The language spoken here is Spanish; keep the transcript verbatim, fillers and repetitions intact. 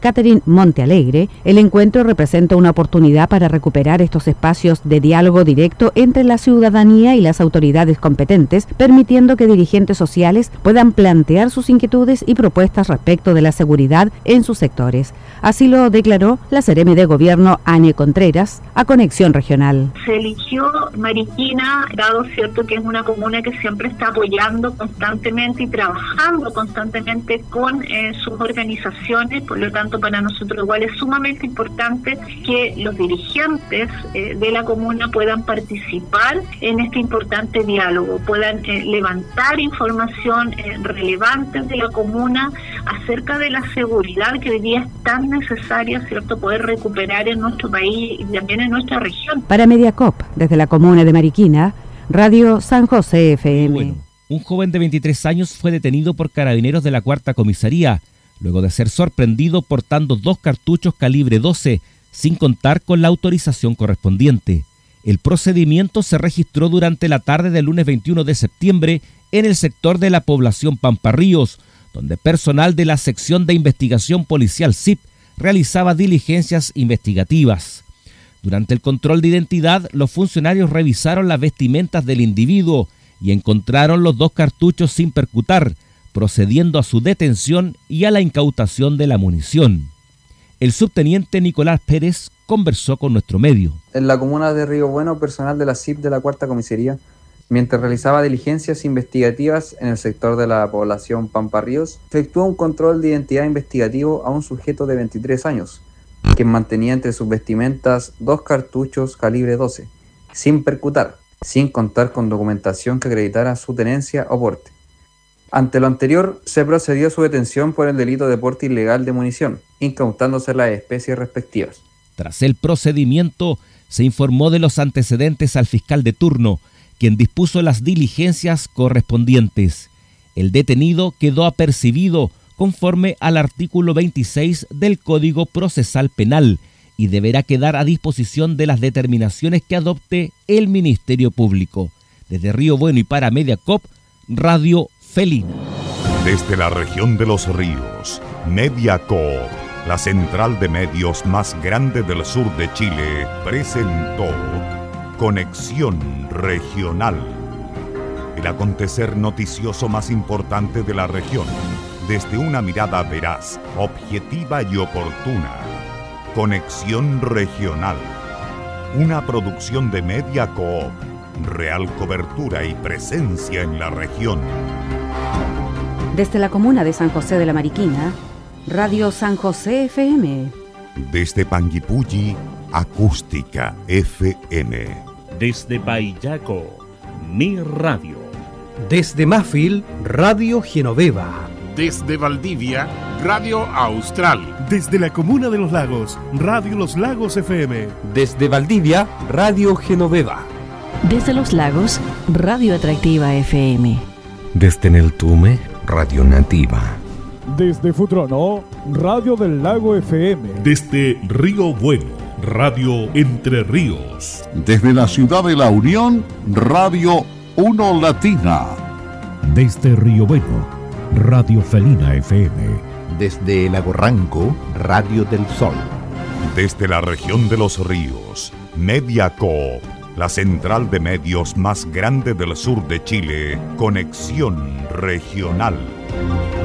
Catherine Montealegre, el encuentro representa una oportunidad para recuperar estos espacios de diálogo directo entre la ciudadanía y las autoridades competentes, permitiendo que dirigentes sociales puedan plantear sus inquietudes y propuestas respecto de la seguridad en sus sectores. Así lo declaró la Seremi de Gobierno, Ane Contreras, a Conexión Regional. Se eligió Mariquina, dado cierto que es una comuna que siempre está apoyando constantemente y trabajando constantemente con eh, sus organizaciones, por lo tanto para nosotros igual es sumamente importante que los dirigentes eh, de la comuna puedan participar en este importante diálogo, puedan eh, levantar información eh, relevante de la comuna acerca de la seguridad que hoy día es tan necesaria, cierto, poder recuperar en nuestro país y también en nuestra región. Para Mediacop, desde la comuna de Mariquina, Radio San José F M. Bueno, un joven de veintitrés años fue detenido por carabineros de la cuarta comisaría, luego de ser sorprendido portando dos cartuchos calibre doce, sin contar con la autorización correspondiente. El procedimiento se registró durante la tarde del lunes veintiuno de septiembre en el sector de la población Pamparríos, donde personal de la sección de investigación policial S I P realizaba diligencias investigativas. Durante el control de identidad, los funcionarios revisaron las vestimentas del individuo y encontraron los dos cartuchos sin percutar, procediendo a su detención y a la incautación de la munición. El subteniente Nicolás Pérez conversó con nuestro medio. En la comuna de Río Bueno, personal de la S I P de la cuarta comisaría, mientras realizaba diligencias investigativas en el sector de la población Pamparríos, efectuó un control de identidad investigativo a un sujeto de veintitrés años, quien mantenía entre sus vestimentas dos cartuchos calibre doce, sin percutar, sin contar con documentación que acreditara su tenencia o porte. Ante lo anterior, se procedió a su detención por el delito de porte ilegal de munición, incautándose las especies respectivas. Tras el procedimiento, se informó de los antecedentes al fiscal de turno, quien dispuso las diligencias correspondientes. El detenido quedó apercibido conforme al artículo veintiséis del Código Procesal Penal y deberá quedar a disposición de las determinaciones que adopte el Ministerio Público. Desde Río Bueno y para Mediacop, Radio Felina. Desde la región de los ríos, Mediacop, la central de medios más grande del sur de Chile, presentó Conexión Regional, el acontecer noticioso más importante de la región, desde una mirada veraz, objetiva y oportuna. Conexión Regional, una producción de Mediacoop, real cobertura y presencia en la región. Desde la comuna de San José de la Mariquina, Radio San José F M. Desde Panguipulli, Acústica F M. Desde Payaco, Mi Radio. Desde Mafil, Radio Genoveva. Desde Valdivia, Radio Austral. Desde la comuna de Los Lagos, Radio Los Lagos F M. Desde Valdivia, Radio Genoveva. Desde Los Lagos, Radio Atractiva F M. Desde Neltume, Radio Nativa. Desde Futrono, Radio del Lago F M. Desde Río Bueno, Radio Entre Ríos. Desde la ciudad de La Unión, Radio Uno Latina. Desde Río Bueno, Radio Felina F M. Desde Lago Ranco, Radio del Sol. Desde la región de los ríos, Mediacoop, la central de medios más grande del sur de Chile, Conexión Regional.